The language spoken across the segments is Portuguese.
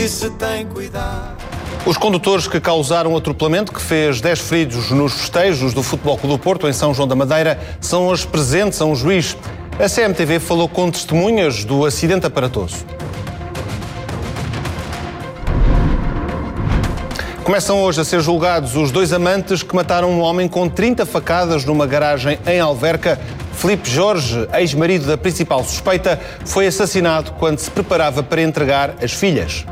Os condutores que causaram o atropelamento que fez 10 feridos nos festejos do Futebol Clube do Porto, em São João da Madeira, são hoje presentes a um juiz. A CMTV falou com testemunhas do acidente aparatoso. Começam hoje a ser julgados os dois amantes que mataram um homem com 30 facadas numa garagem em Alverca. Filipe Jorge, ex-marido da principal suspeita, foi assassinado quando se preparava para entregar as filhas.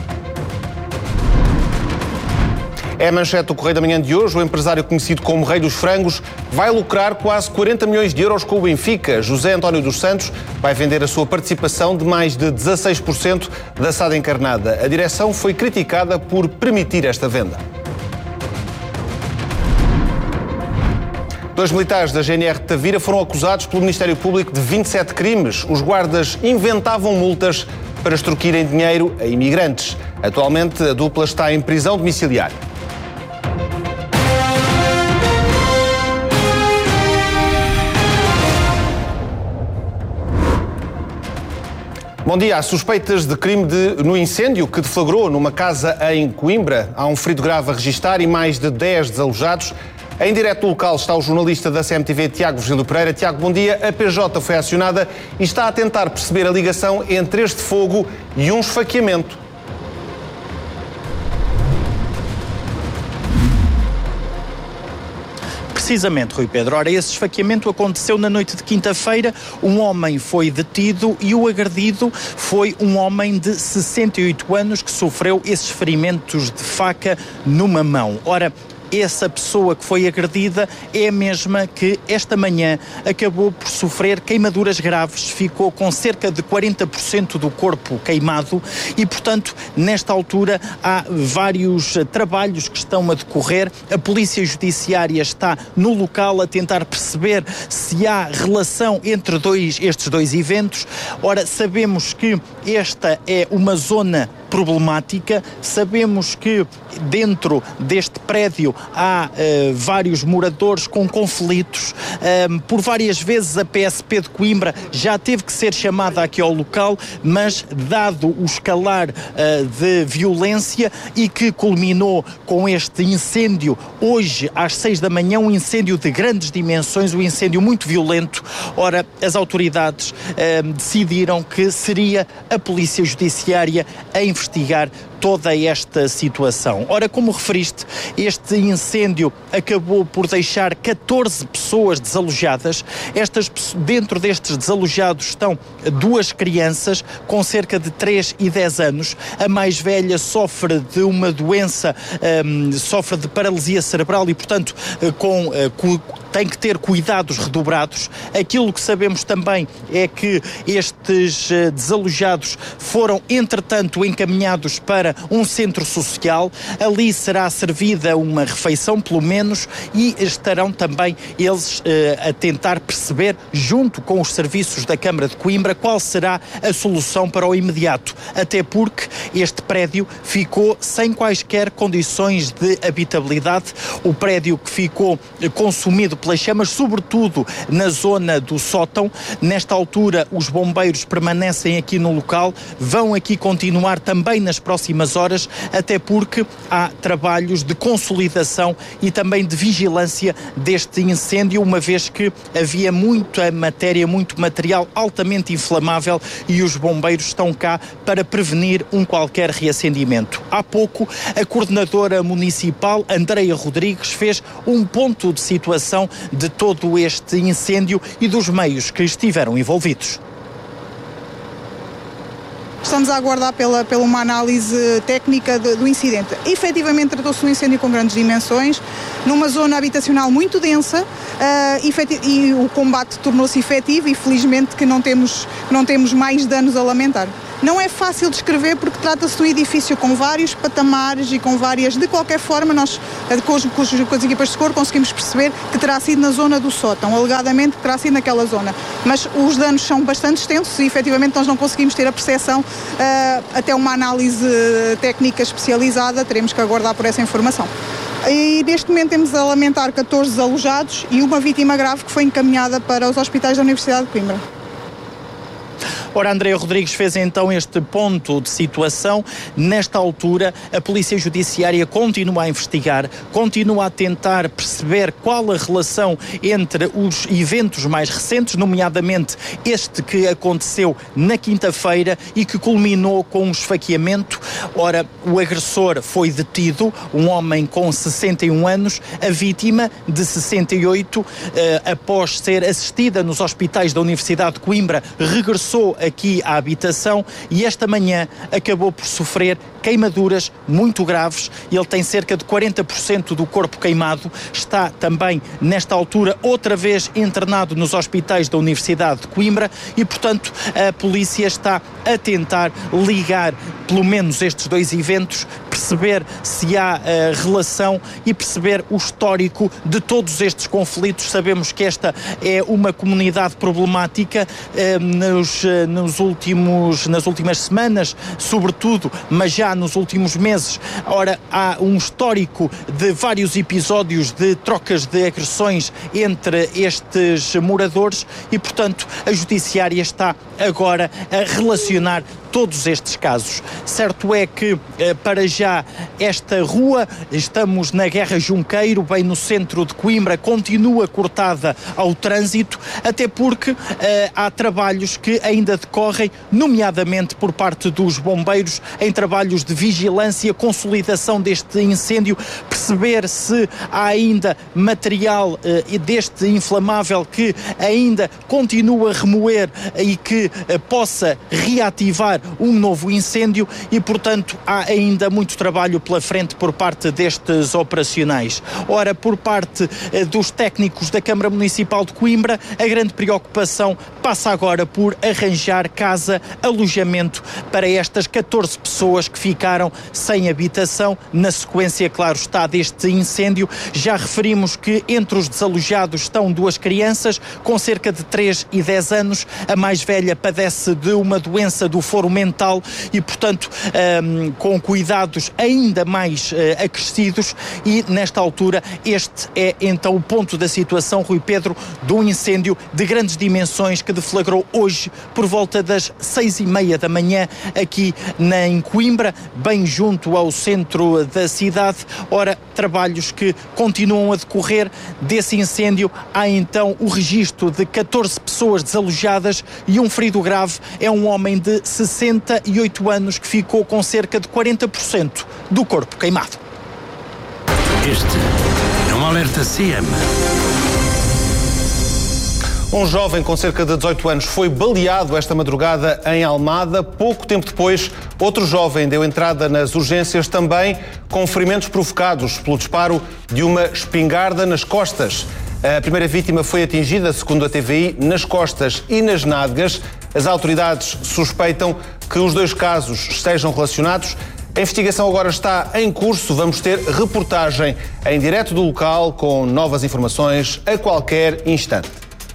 É a manchete do Correio da Manhã de hoje. O empresário conhecido como Rei dos Frangos vai lucrar quase 40 milhões de euros com o Benfica. José António dos Santos vai vender a sua participação de mais de 16% da SAD encarnada. A direção foi criticada por permitir esta venda. 2 militares da GNR de Tavira foram acusados pelo Ministério Público de 27 crimes. Os guardas inventavam multas para extorquirem dinheiro a imigrantes. Atualmente, a dupla está em prisão domiciliar. Bom dia. Há suspeitas de crime no incêndio que deflagrou numa casa em Coimbra. Há um ferido grave a registar e mais de 10 desalojados. Em direto do local está o jornalista da CMTV, Tiago Virgílio Pereira. Tiago, bom dia. A PJ foi acionada e está a tentar perceber a ligação entre este fogo e um esfaqueamento. Precisamente, Rui Pedro. Ora, esse esfaqueamento aconteceu na noite de quinta-feira. Um homem foi detido e o agredido foi um homem de 68 anos que sofreu esses ferimentos de faca numa mão. Ora, essa pessoa que foi agredida é a mesma que esta manhã acabou por sofrer queimaduras graves, ficou com cerca de 40% do corpo queimado e, portanto, nesta altura há vários trabalhos que estão a decorrer. A Polícia Judiciária está no local a tentar perceber se há relação entre estes dois eventos. Ora, sabemos que esta é uma zona problemática, sabemos que dentro deste prédio há vários moradores com conflitos. Por várias vezes a PSP de Coimbra já teve que ser chamada aqui ao local, mas dado o escalar de violência e que culminou com este incêndio hoje às 6 da manhã, um incêndio de grandes dimensões, um incêndio muito violento, ora, as autoridades decidiram que seria a Polícia Judiciária a investigar toda esta situação. Ora, como referiste, este incêndio acabou por deixar 14 pessoas desalojadas. Dentro destes desalojados estão 2 crianças com cerca de 3 e 10 anos. A mais velha sofre de uma doença, sofre de paralisia cerebral e, portanto, tem que ter cuidados redobrados. Aquilo que sabemos também é que estes desalojados foram, entretanto, encaminhados para um centro social. Ali será servida uma refeição, pelo menos, e estarão também eles a tentar perceber, junto com os serviços da Câmara de Coimbra, qual será a solução para o imediato. Até porque este prédio ficou sem quaisquer condições de habitabilidade. O prédio que ficou consumido pelas chamas, sobretudo na zona do sótão. Nesta altura, os bombeiros permanecem aqui no local, vão aqui continuar também nas próximas horas, até porque há trabalhos de consolidação e também de vigilância deste incêndio, uma vez que havia muita matéria, muito material altamente inflamável e os bombeiros estão cá para prevenir um qualquer reacendimento. Há pouco, a coordenadora municipal, Andreia Rodrigues, fez um ponto de situação de todo este incêndio e dos meios que estiveram envolvidos. Estamos a aguardar pela uma análise técnica do incidente. Efetivamente tratou-se de um incêndio com grandes dimensões, numa zona habitacional muito densa, e o combate tornou-se efetivo e felizmente que não temos mais danos a lamentar. Não é fácil descrever porque trata-se de um edifício com vários patamares e com várias... De qualquer forma, nós, com as equipas de socorro, conseguimos perceber que terá sido na zona do sótão, alegadamente que terá sido naquela zona. Mas os danos são bastante extensos e, efetivamente, nós não conseguimos ter a percepção até uma análise técnica especializada. Teremos que aguardar por essa informação. E neste momento temos a lamentar 14 desalojados e uma vítima grave que foi encaminhada para os hospitais da Universidade de Coimbra. Ora, André Rodrigues fez então este ponto de situação. Nesta altura, a Polícia Judiciária continua a investigar, continua a tentar perceber qual a relação entre os eventos mais recentes, nomeadamente este que aconteceu na quinta-feira e que culminou com um esfaqueamento. Ora, o agressor foi detido, um homem com 61 anos, a vítima de 68, após ser assistida nos hospitais da Universidade de Coimbra, regressou aqui à habitação e esta manhã acabou por sofrer queimaduras muito graves. Ele tem cerca de 40% do corpo queimado, está também nesta altura outra vez internado nos hospitais da Universidade de Coimbra e, portanto, a polícia está a tentar ligar pelo menos estes dois eventos, perceber se há relação e perceber o histórico de todos estes conflitos. Sabemos que esta é uma comunidade problemática nas últimas semanas, sobretudo, mas já nos últimos meses. Ora, há um histórico de vários episódios de trocas de agressões entre estes moradores e, portanto, a Judiciária está agora a relacionar todos estes casos. Certo é que, para já, esta rua, estamos na Guerra Junqueiro, bem no centro de Coimbra, continua cortada ao trânsito, até porque há trabalhos que ainda decorrem, nomeadamente por parte dos bombeiros, em trabalhos de vigilância, consolidação deste incêndio, perceber se há ainda material deste inflamável que ainda continua a remoer e que possa reativar um novo incêndio e, portanto, há ainda muito trabalho pela frente por parte destes operacionais. Ora, por parte dos técnicos da Câmara Municipal de Coimbra, a grande preocupação passa agora por arranjar casa, alojamento para estas 14 pessoas que ficaram sem habitação na sequência, claro está, deste incêndio. Já referimos que entre os desalojados estão 2 crianças com cerca de 3 e 10 anos. A mais velha padece de uma doença do foro mental e, portanto, com cuidados ainda mais acrescidos e, nesta altura, este é então o ponto da situação, Rui Pedro, de um incêndio de grandes dimensões que deflagrou hoje por volta das 6:30 da manhã aqui em Coimbra, bem junto ao centro da cidade. Ora, trabalhos que continuam a decorrer desse incêndio. Há então o registro de 14 pessoas desalojadas e um ferido grave é um homem de 68 anos que ficou com cerca de 40% do corpo queimado. Este é um alerta CM. Um jovem com cerca de 18 anos foi baleado esta madrugada em Almada. Pouco tempo depois, outro jovem deu entrada nas urgências também com ferimentos provocados pelo disparo de uma espingarda nas costas. A primeira vítima foi atingida, segundo a TVI, nas costas e nas nádegas. As autoridades suspeitam que os 2 casos estejam relacionados. A investigação agora está em curso. Vamos ter reportagem em direto do local com novas informações a qualquer instante.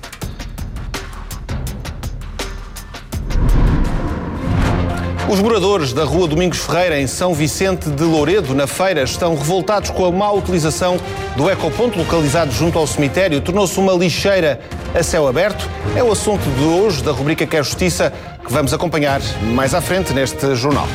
Os moradores da Rua Domingos Ferreira, em São Vicente de Louredo, na Feira, estão revoltados com a má utilização do ecoponto localizado junto ao cemitério. Tornou-se uma lixeira a céu aberto. É o assunto de hoje da rubrica Quer Justiça, que vamos acompanhar mais à frente neste jornal.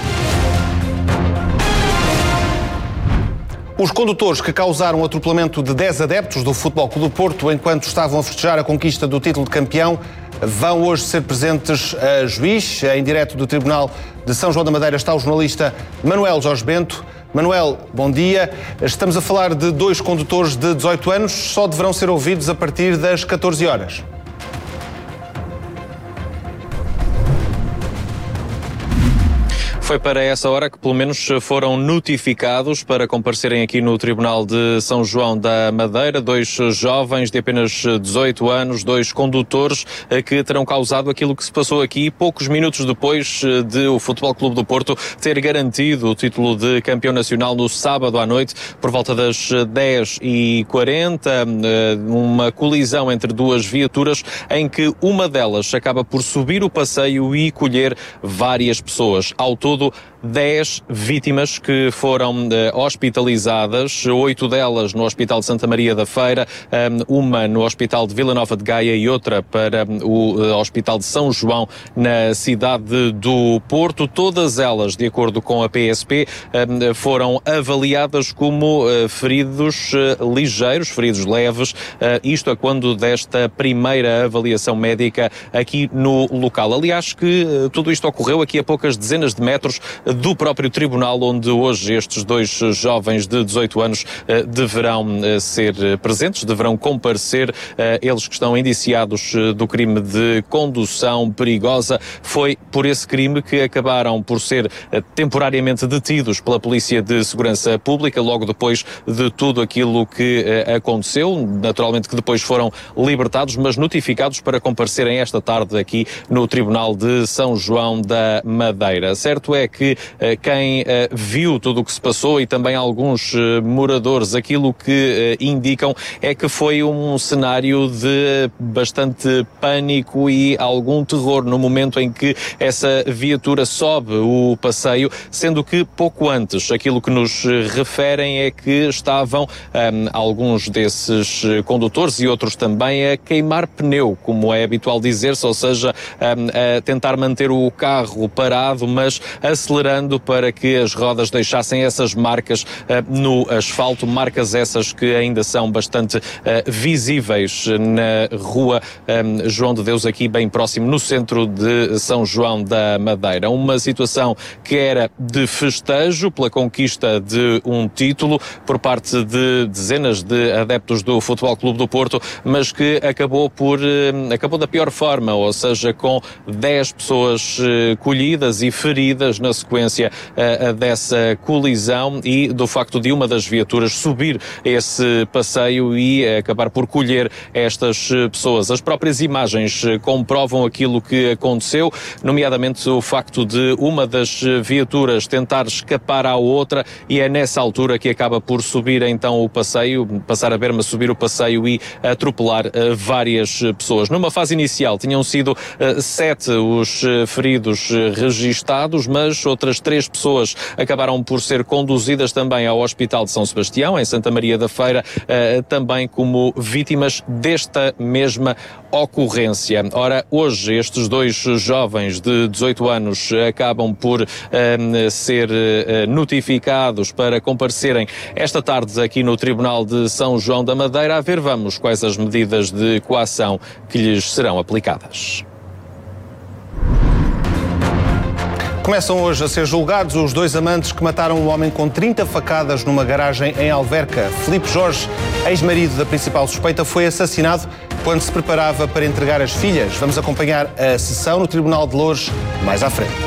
Os condutores que causaram o atropelamento de 10 adeptos do Futebol Clube do Porto enquanto estavam a festejar a conquista do título de campeão vão hoje ser presentes a juiz. Em direto do Tribunal de São João da Madeira está o jornalista Manuel Jorge Bento. Manuel, bom dia. Estamos a falar de 2 condutores de 18 anos, só deverão ser ouvidos a partir das 14 horas. Foi para essa hora que pelo menos foram notificados para comparecerem aqui no Tribunal de São João da Madeira 2 jovens de apenas 18 anos, 2 condutores que terão causado aquilo que se passou aqui poucos minutos depois de o Futebol Clube do Porto ter garantido o título de campeão nacional no sábado à noite, por volta das 10h40, uma colisão entre 2 viaturas em que uma delas acaba por subir o passeio e colher várias pessoas. Ao todo, 10 vítimas que foram hospitalizadas, 8 delas no Hospital de Santa Maria da Feira, uma no Hospital de Vila Nova de Gaia e outra para o Hospital de São João, na cidade do Porto. Todas elas, de acordo com a PSP, foram avaliadas como feridos ligeiros, feridos leves, isto a quando desta primeira avaliação médica aqui no local. Aliás, que tudo isto ocorreu aqui a poucas dezenas de metros do próprio tribunal, onde hoje estes dois jovens de 18 anos deverão ser presentes, deverão comparecer, eles que estão indiciados do crime de condução perigosa. Foi por esse crime que acabaram por ser temporariamente detidos pela Polícia de Segurança Pública, logo depois de tudo aquilo que aconteceu. Naturalmente que depois foram libertados, mas notificados para comparecerem esta tarde aqui no Tribunal de São João da Madeira. Certo é que quem viu tudo o que se passou e também alguns moradores, aquilo que indicam é que foi um cenário de bastante pânico e algum terror no momento em que essa viatura sobe o passeio, sendo que pouco antes aquilo que nos referem é que estavam alguns desses condutores e outros também a queimar pneu, como é habitual dizer-se, ou seja, a tentar manter o carro parado, mas acelerando para que as rodas deixassem essas marcas no asfalto, marcas essas que ainda são bastante visíveis na rua João de Deus, aqui bem próximo no centro de São João da Madeira. Uma situação que era de festejo pela conquista de um título por parte de dezenas de adeptos do Futebol Clube do Porto, mas que acabou da pior forma, ou seja, com 10 pessoas colhidas e feridas na sequência dessa colisão e do facto de uma das viaturas subir esse passeio e acabar por colher estas pessoas. As próprias imagens comprovam aquilo que aconteceu, nomeadamente o facto de uma das viaturas tentar escapar à outra, e é nessa altura que acaba por subir então o passeio, passar a berma, subir o passeio e atropelar várias pessoas. Numa fase inicial tinham sido 7 os feridos registados, mas outras 3 pessoas acabaram por ser conduzidas também ao Hospital de São Sebastião, em Santa Maria da Feira, também como vítimas desta mesma ocorrência. Ora, hoje estes dois jovens de 18 anos acabam por ser notificados para comparecerem esta tarde aqui no Tribunal de São João da Madeira. A ver, vamos quais as medidas de coação que lhes serão aplicadas. Começam hoje a ser julgados os 2 amantes que mataram um homem com 30 facadas numa garagem em Alverca. Filipe Jorge, ex-marido da principal suspeita, foi assassinado quando se preparava para entregar as filhas. Vamos acompanhar a sessão no Tribunal de Loures mais à frente.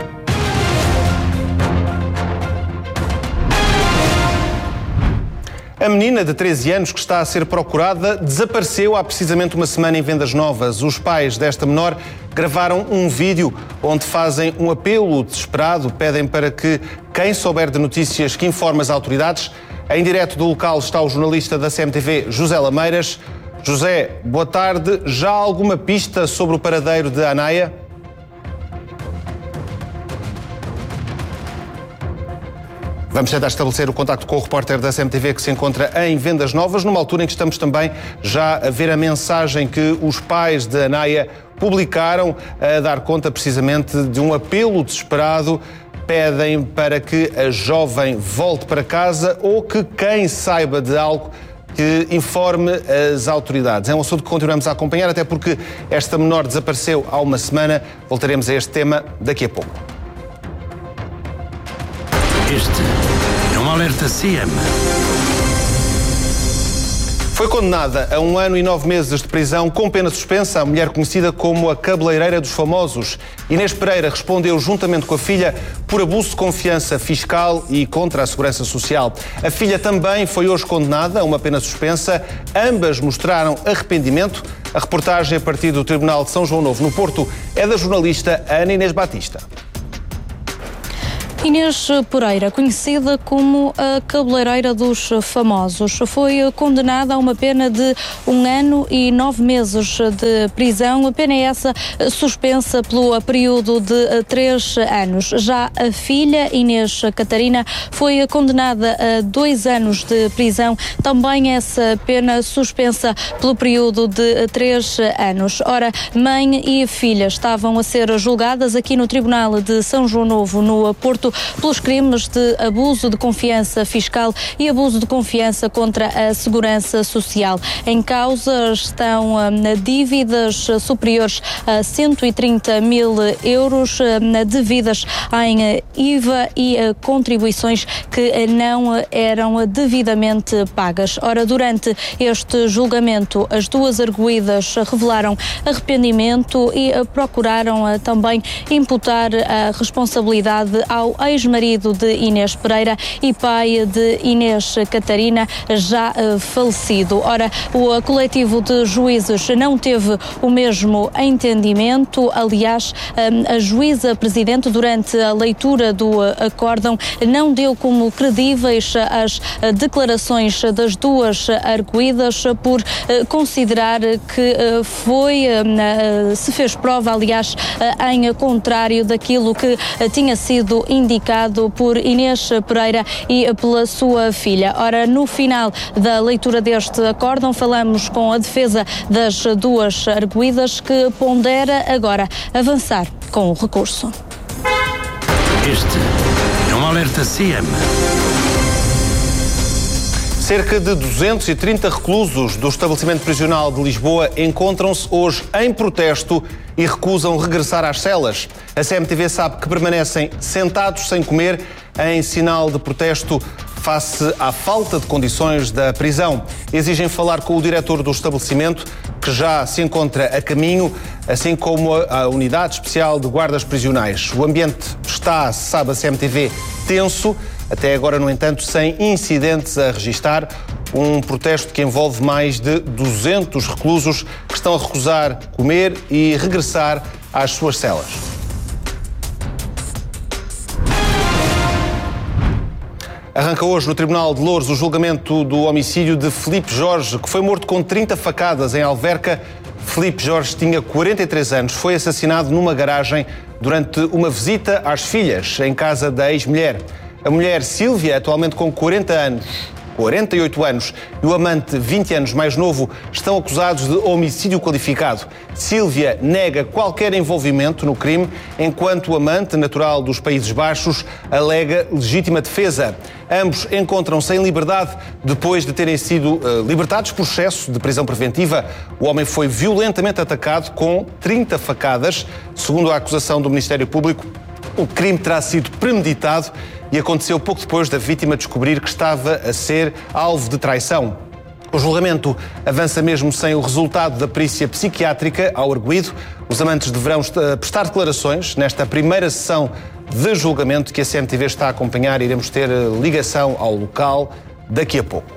A menina de 13 anos que está a ser procurada desapareceu há precisamente uma semana em Vendas Novas. Os pais desta menor gravaram um vídeo onde fazem um apelo desesperado, pedem para que quem souber de notícias que informe as autoridades. Em direto do local está o jornalista da CMTV, José Lameiras. José, boa tarde. Já há alguma pista sobre o paradeiro de Anaia? Vamos tentar estabelecer o contacto com o repórter da CMTV que se encontra em Vendas Novas, numa altura em que estamos também já a ver a mensagem que os pais de Anaia publicaram, a dar conta precisamente de um apelo desesperado. Pedem para que a jovem volte para casa ou que quem saiba de algo que informe as autoridades. É um assunto que continuamos a acompanhar, até porque esta menor desapareceu há uma semana. Voltaremos a este tema daqui a pouco. Este é um alerta CM. Foi condenada a 1 ano e 9 meses de prisão com pena suspensa a mulher conhecida como a cabeleireira dos famosos. Inês Pereira respondeu juntamente com a filha por abuso de confiança fiscal e contra a segurança social. A filha também foi hoje condenada a uma pena suspensa. Ambas mostraram arrependimento. A reportagem a partir do Tribunal de São João Novo, no Porto, é da jornalista Ana Inês Batista. Inês Pereira, conhecida como a cabeleireira dos famosos, foi condenada a uma pena de 1 ano e 9 meses de prisão. A pena é essa suspensa pelo período de 3 anos. Já a filha, Inês Catarina, foi condenada a 2 anos de prisão. Também essa pena suspensa pelo período de 3 anos. Ora, mãe e filha estavam a ser julgadas aqui no Tribunal de São João Novo, no Porto, pelos crimes de abuso de confiança fiscal e abuso de confiança contra a segurança social. Em causa estão dívidas superiores a 130 mil euros devidas em IVA e contribuições que não eram devidamente pagas. Ora, durante este julgamento, as duas arguidas revelaram arrependimento e procuraram também imputar a responsabilidade ao ex-marido de Inês Pereira e pai de Inês Catarina, já falecido. Ora, o coletivo de juízes não teve o mesmo entendimento. Aliás, a juíza presidente, durante a leitura do acórdão, não deu como credíveis as declarações das duas arguidas por considerar que se fez prova, aliás, em contrário daquilo que tinha sido indicado por Inês Pereira e pela sua filha. Ora, no final da leitura deste acórdão, falamos com a defesa das duas arguidas, que pondera agora avançar com o recurso. Este é um alerta CM. Cerca de 230 reclusos do estabelecimento prisional de Lisboa encontram-se hoje em protesto e recusam regressar às celas. A CMTV sabe que permanecem sentados sem comer em sinal de protesto face à falta de condições da prisão. Exigem falar com o diretor do estabelecimento, que já se encontra a caminho, assim como a Unidade Especial de Guardas Prisionais. O ambiente está, sabe a CMTV, tenso. Até agora, no entanto, sem incidentes a registar. Um protesto que envolve mais de 200 reclusos que estão a recusar comer e regressar às suas celas. Arranca hoje no Tribunal de Loures o julgamento do homicídio de Filipe Jorge, que foi morto com 30 facadas em Alverca. Filipe Jorge tinha 43 anos, foi assassinado numa garagem durante uma visita às filhas em casa da ex-mulher. A mulher Sílvia, atualmente com 48 anos, e o amante, 20 anos mais novo, estão acusados de homicídio qualificado. Sílvia nega qualquer envolvimento no crime, enquanto o amante, natural dos Países Baixos, alega legítima defesa. Ambos encontram-se em liberdade depois de terem sido libertados por excesso de prisão preventiva. O homem foi violentamente atacado com 30 facadas. Segundo a acusação do Ministério Público, o crime terá sido premeditado e aconteceu pouco depois da vítima descobrir que estava a ser alvo de traição. O julgamento avança mesmo sem o resultado da perícia psiquiátrica ao arguido. Os amantes deverão prestar declarações nesta primeira sessão de julgamento que a CMTV está a acompanhar. Iremos ter ligação ao local daqui a pouco.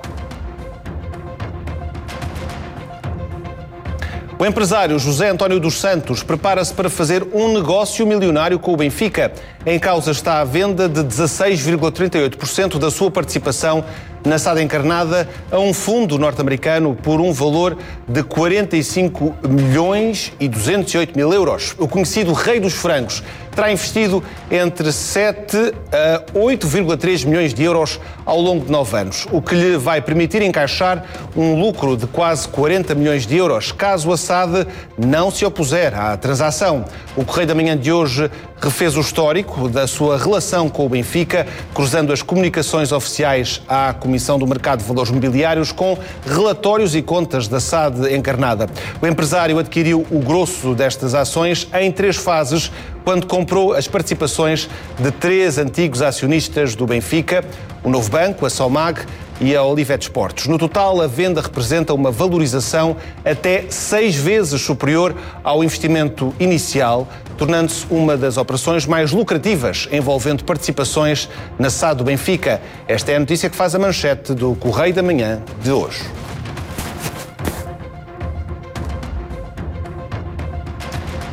O empresário José António dos Santos prepara-se para fazer um negócio milionário com o Benfica. Em causa está a venda de 16,38% da sua participação na SAD Encarnada a um fundo norte-americano por um valor de 45 milhões e 208 mil euros. O conhecido Rei dos Frangos terá investido entre 7 a 8,3 milhões de euros ao longo de 9 anos, o que lhe vai permitir encaixar um lucro de quase 40 milhões de euros, caso a SAD não se opuser à transação. O Correio da Manhã de hoje refez o histórico da sua relação com o Benfica, cruzando as comunicações oficiais à Comissão do Mercado de Valores Mobiliários com relatórios e contas da SAD Encarnada. O empresário adquiriu o grosso destas ações em 3 fases, quando comprou as participações de 3 antigos acionistas do Benfica, o Novo Banco, a Somag e a Olivet Sports. No total, a venda representa uma valorização até 6 vezes superior ao investimento inicial, tornando-se uma das operações mais lucrativas envolvendo participações na SAD do Benfica. Esta é a notícia que faz a manchete do Correio da Manhã de hoje.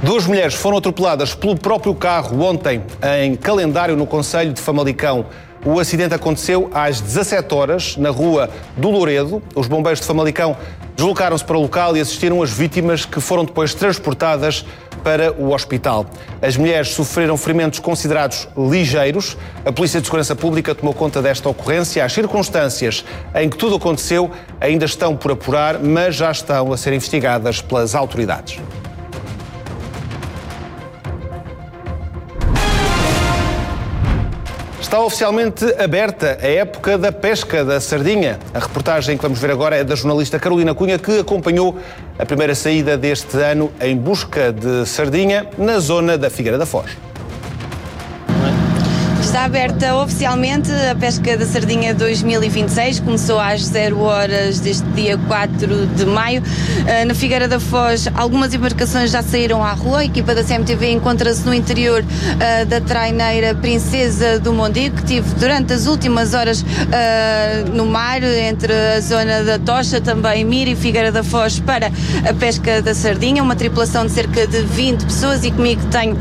Duas mulheres foram atropeladas pelo próprio carro ontem em Calendário, no concelho de Famalicão. O acidente aconteceu às 17 horas na rua do Louredo. Os bombeiros de Famalicão deslocaram-se para o local e assistiram as vítimas, que foram depois transportadas para o hospital. As mulheres sofreram ferimentos considerados ligeiros. A Polícia de Segurança Pública tomou conta desta ocorrência. As circunstâncias em que tudo aconteceu ainda estão por apurar, mas já estão a ser investigadas pelas autoridades. Está oficialmente aberta a época da pesca da sardinha. A reportagem que vamos ver agora é da jornalista Carolina Cunha, que acompanhou a primeira saída deste ano em busca de sardinha na zona da Figueira da Foz. Está aberta oficialmente a pesca da sardinha 2026, começou às 0 horas deste dia 4 de maio. Na Figueira da Foz, algumas embarcações já saíram à rua. A equipa da CMTV encontra-se no interior da traineira Princesa do Mondego, que estive durante as últimas horas no mar, entre a zona da Tocha, também Mira e Figueira da Foz, para a pesca da sardinha. Uma tripulação de cerca de 20 pessoas, e comigo tenho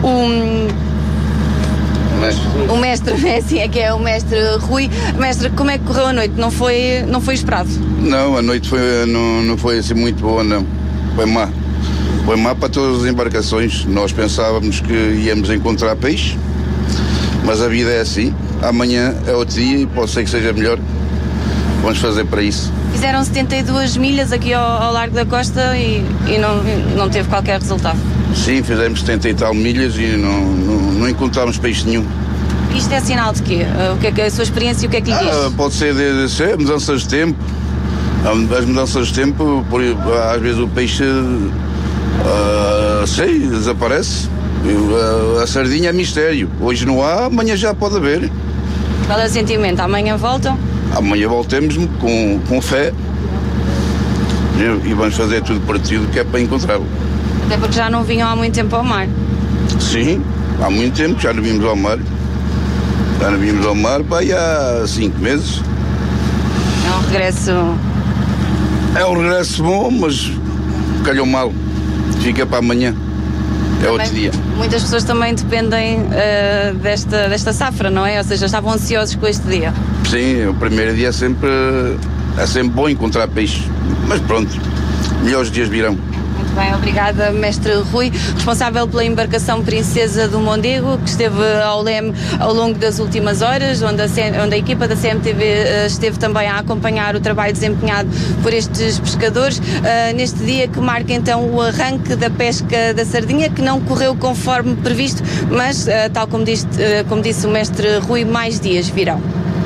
o mestre, que é o mestre Rui. Mestre, como é que correu a noite? Não foi esperado? Não, a noite não foi assim muito boa, não. Foi má. Foi má para todas as embarcações. Nós pensávamos que íamos encontrar peixe, mas a vida é assim. Amanhã é outro dia e pode ser que seja melhor. Vamos fazer para isso. Fizeram 72 milhas aqui ao Largo da Costa e não teve qualquer resultado. Sim, fizemos 70 e tal milhas e não encontramos peixe nenhum. Isto é sinal de quê? O que é que a sua experiência, o que é que lhe diz? Pode ser de mudanças de tempo. As mudanças de tempo, às vezes o peixe desaparece. A sardinha é mistério. Hoje não há, amanhã já pode haver. Qual é o sentimento? Amanhã voltam? Amanhã voltemos com fé e vamos fazer tudo partido que é para encontrá-lo. Até porque já não vinham há muito tempo ao mar. Sim, há muito tempo que já não vimos ao mar. Já não vimos ao mar há 5 meses. É um regresso... É um regresso bom, mas calhou mal. Fica para amanhã. É também, outro dia. Muitas pessoas também dependem desta safra, não é? Ou seja, estavam ansiosos com este dia. Sim, o primeiro dia é sempre bom encontrar peixe. Mas pronto, melhores dias virão. Muito bem, obrigada, mestre Rui, responsável pela embarcação Princesa do Mondego, que esteve ao leme ao longo das últimas horas, onde a equipa da CMTV esteve também a acompanhar o trabalho desempenhado por estes pescadores, neste dia que marca então o arranque da pesca da sardinha, que não correu conforme previsto, mas, tal como disse o mestre Rui, mais dias virão.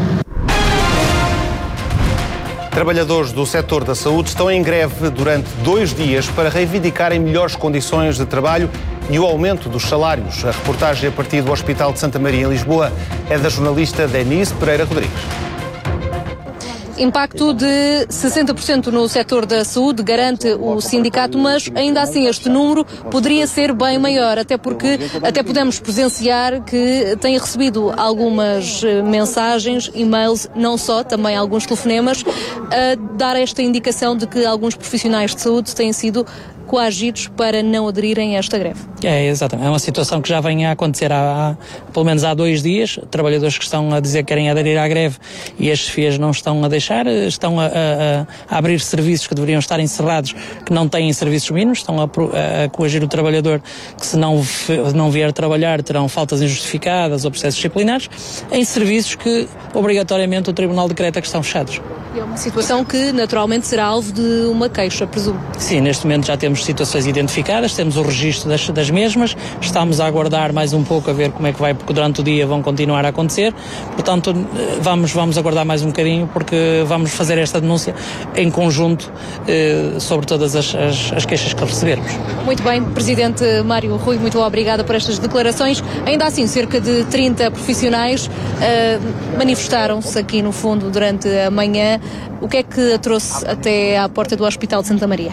Trabalhadores do setor da saúde estão em greve durante 2 dias para reivindicarem melhores condições de trabalho e o aumento dos salários. A reportagem a partir do Hospital de Santa Maria, em Lisboa, é da jornalista Denise Pereira Rodrigues. Impacto de 60% no setor da saúde, garante o sindicato, mas ainda assim este número poderia ser bem maior, até porque até podemos presenciar que tem recebido algumas mensagens, e-mails, não só, também alguns telefonemas, a dar esta indicação de que alguns profissionais de saúde têm sido coagidos para não aderirem a esta greve. É, exatamente. É uma situação que já vem a acontecer pelo menos há 2 dias. Trabalhadores que estão a dizer que querem aderir à greve e as chefias não estão a deixar, estão a abrir serviços que deveriam estar encerrados, que não têm serviços mínimos, estão a coagir o trabalhador que, se não vier trabalhar, terão faltas injustificadas ou processos disciplinares, em serviços que obrigatoriamente o Tribunal decreta que estão fechados. É uma situação que naturalmente será alvo de uma queixa, presumo. Sim, neste momento já temos situações identificadas, temos o registro das mesmas, estamos a aguardar mais um pouco a ver como é que vai, porque durante o dia vão continuar a acontecer, portanto vamos aguardar mais um bocadinho, porque vamos fazer esta denúncia em conjunto sobre todas as queixas que recebermos. Muito bem, Presidente Mário Rui, muito obrigada por estas declarações. Ainda assim, cerca de 30 profissionais manifestaram-se aqui no fundo durante a manhã. O que é que a trouxe até à porta do Hospital de Santa Maria?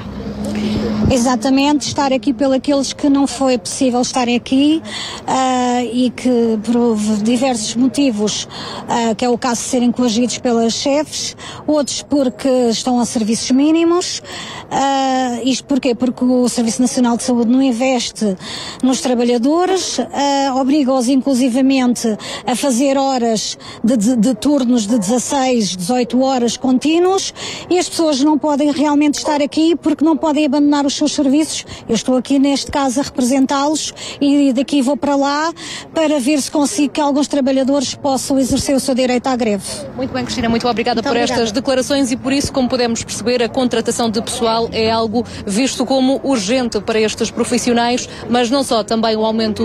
Exatamente, estar aqui pelos que não foi possível estarem aqui e que por diversos motivos, que é o caso de serem coagidos pelas chefes, outros porque estão a serviços mínimos. Isto porquê? Porque o Serviço Nacional de Saúde não investe nos trabalhadores, obriga-os inclusivamente a fazer horas de turnos de 16, 18 horas contínuos, e as pessoas não podem realmente estar aqui porque não podem abandonar os seus serviços. Eu estou aqui neste caso a representá-los e daqui vou para lá para ver se consigo que alguns trabalhadores possam exercer o seu direito à greve. Muito bem, Cristina, muito obrigada por estas declarações, e por isso, como podemos perceber, a contratação de pessoal é algo visto como urgente para estes profissionais, mas não só, também o aumento